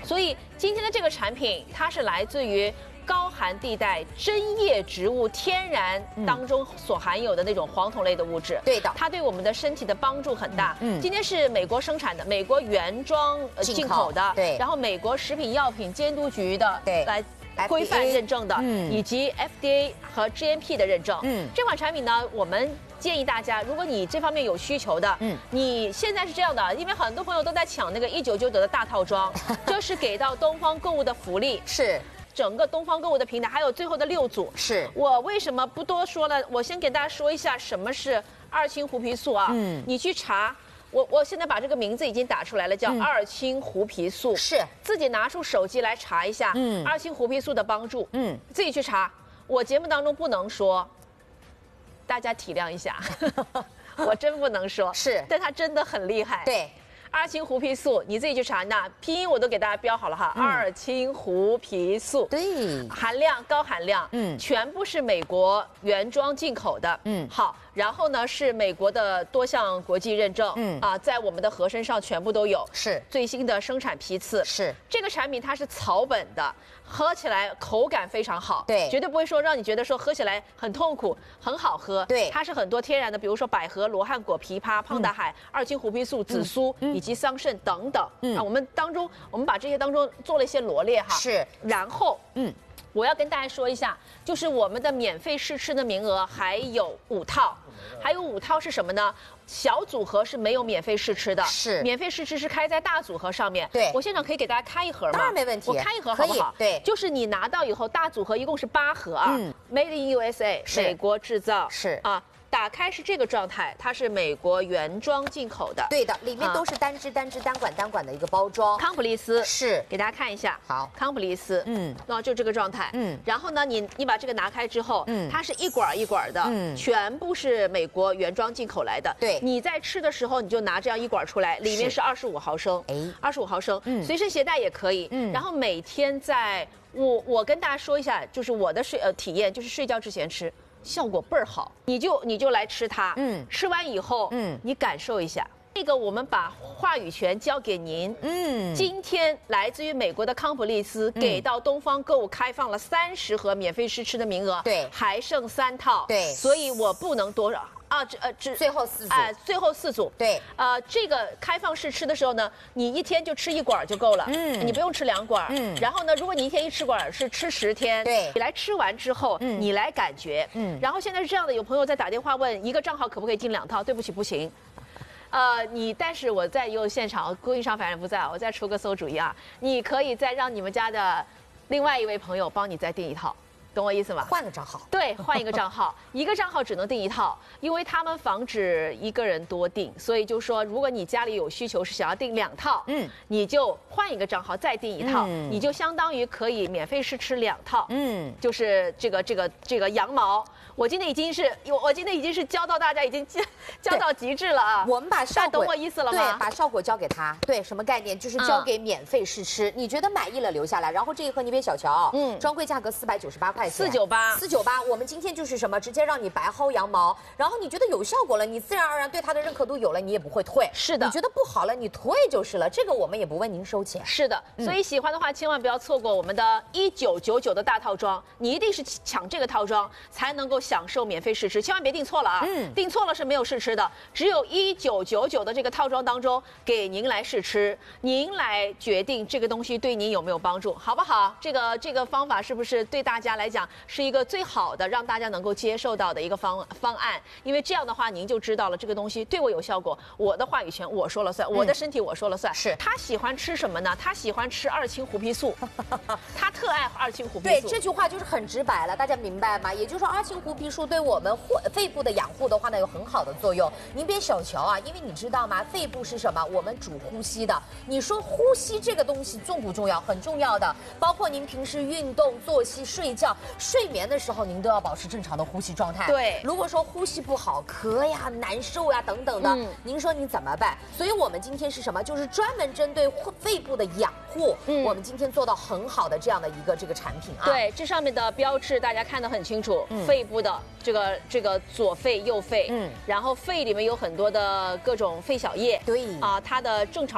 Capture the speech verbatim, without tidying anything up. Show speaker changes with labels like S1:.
S1: 所以今天的这个产品，它是来自于高寒地带针叶植物天然当中所含有的那种黄酮类的物质。
S2: 对的，
S1: 它对我们的身体的帮助很大。嗯，今天是美国生产的，美国原装呃进口的，
S2: 对，
S1: 然后美国食品药品监督局的，
S2: 对，
S1: 来。规范认证的，
S2: 嗯，
S1: 以及 F D A 和 G M P 的认证，
S2: 嗯，
S1: 这款产品呢，我们建议大家，如果你这方面有需求的，嗯，你现在是这样的，因为很多朋友都在抢那个一九九九的大套装，这是给到东方购物的福利，
S2: 是
S1: 整个东方购物的平台，还有最后的六组，
S2: 是
S1: 我为什么不多说了？我先给大家说一下什么是二氢胡皮素啊，嗯，你去查。我我现在把这个名字已经打出来了，叫二氢胡皮素，
S2: 嗯、是
S1: 自己拿出手机来查一下，嗯，二氢胡皮素的帮助，嗯，自己去查。我节目当中不能说，大家体谅一下，我真不能说，
S2: 是，
S1: 但它真的很厉害，
S2: 对。
S1: 二氢胡皮素，你自己去查，那拼音我都给大家标好了哈。嗯、二氢胡皮素，
S2: 对，
S1: 含量高含量，嗯，全部是美国原装进口的，嗯，好，然后呢是美国的多项国际认证，嗯啊，在我们的盒身上全部都有，
S2: 是
S1: 最新的生产批次，
S2: 是
S1: 这个产品它是草本的，喝起来口感非常好，
S2: 对，
S1: 绝对不会说让你觉得说喝起来很痛苦，很好喝，
S2: 对，
S1: 它是很多天然的，比如说百合、罗汉果、枇杷、胖大海、嗯、二氢胡皮素、紫苏、嗯、以及桑葚等等，嗯啊，我们当中我们把这些当中做了一些罗列哈，
S2: 是，
S1: 然后嗯。我要跟大家说一下，就是我们的免费试吃的名额还有五套，还有五套是什么呢？小组合是没有免费试吃的，
S2: 是免
S1: 费试吃是开在大组合上面。
S2: 对，
S1: 我现场可以给大家开一盒吗？
S2: 当然没问题，
S1: 我开一盒好不好？
S2: 对，
S1: 就是你拿到以后，大组合一共是八盒啊，嗯 ，Made in U S A， 美国制造，
S2: 是
S1: 啊。打开是这个状态，它是美国原装进口的，
S2: 对的，里面都是单支、单支、单管、单管的一个包装。
S1: 康普利斯
S2: 是，
S1: 给大家看一下，
S2: 好，
S1: 康普利斯，嗯，那就这个状态，嗯，然后呢，你你把这个拿开之后，嗯，它是一管一管的，嗯，全部是美国原装进口来的，
S2: 对，
S1: 你在吃的时候你就拿这样一管出来，里面是二十五毫升，哎，二十五毫升，嗯，随身携带也可以，嗯，然后每天在我我跟大家说一下，就是我的睡呃体验，就是睡觉之前吃。效果倍儿好，你就你就来吃它，嗯，吃完以后，嗯，你感受一下。这个我们把话语权交给您，嗯，今天来自于美国的康普利斯、嗯、给到东方购物开放了三十盒免费试吃的名额，
S2: 对，
S1: 还剩三套，
S2: 对，
S1: 所以我不能多少。啊，这呃，这
S2: 最后四组，
S1: 哎、呃，最后四组，
S2: 对，
S1: 呃，这个开放试吃的时候呢，你一天就吃一管就够了，嗯，你不用吃两管，嗯，然后呢，如果你一天一吃管是吃十天，
S2: 对，
S1: 你来吃完之后，嗯，你来感觉，嗯，然后现在是这样的，有朋友在打电话问一个账号可不可以进两套，对不起，不行。呃，你但是我在有现场，供应商反正不在，我再出个馊主意啊，你可以再让你们家的另外一位朋友帮你再订一套。懂我意思吗？
S2: 换个账号，
S1: 对，换一个账号，一个账号只能订一套，因为他们防止一个人多订，所以就说，如果你家里有需求是想要订两套，嗯，你就换一个账号再订一套，嗯、你就相当于可以免费试吃两套，嗯，就是这个这个这个羊毛，我今天已经是，我我今天已经是教到大家已经教教到极致了啊！
S2: 我们把效果，
S1: 懂我意思了吗？
S2: 对，把效果交给他，对，什么概念？就是交给免费试吃，嗯、你觉得满意了留下来，然后这一盒你别小瞧，嗯，专柜价格四百九十八块。
S1: 四九八，
S2: 四九八，我们今天就是什么，直接让你白薅羊毛，然后你觉得有效果了，你自然而然对它的认可度有了，你也不会退。
S1: 是的，
S2: 你觉得不好了，你退就是了，这个我们也不问您收钱。
S1: 是的，所以喜欢的话千万不要错过我们的一九九九的大套装，你一定是抢这个套装才能够享受免费试吃，千万别订错了啊！嗯，订错了是没有试吃的，只有一九九九的这个套装当中给您来试吃，您来决定这个东西对您有没有帮助，好不好？这个这个方法是不是对大家来讲是一个最好的让大家能够接受到的一个方方案？因为这样的话，您就知道了这个东西对我有效果，我的话语权我说了算，嗯、我的身体我说了算。
S2: 是
S1: 他喜欢吃什么呢？他喜欢吃二氢胡皮素，他特爱二氢胡皮
S2: 素。
S1: 对，
S2: 这句话就是很直白了，大家明白吗？也就是说，二氢胡皮素对我们肺部的养护的话呢，有很好的作用。您别小瞧啊，因为你知道吗？肺部是什么？我们主呼吸的。你说呼吸这个东西重不重要？很重要的，包括您平时运动、作息、睡觉、睡眠的时候，您都要保持正常的呼吸状态。
S1: 对，
S2: 如果说呼吸不好，咳呀、难受呀等等的，嗯、您说你怎么办？所以我们今天是什么？就是专门针对肺部的养护，嗯、我们今天做到很好的这样的一个这个产品啊。
S1: 对，这上面的标志大家看得很清楚，嗯、肺部的这个这个左肺、右肺，嗯，然后肺里面有很多的各种肺小叶，
S2: 对，
S1: 啊，它的正常。